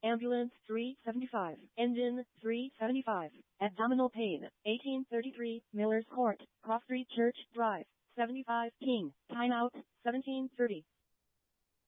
Ambulance 375. Engine 375. Abdominal pain. 1833 Miller's Court, Cross Street Church Drive. 75 King. Time out 1730.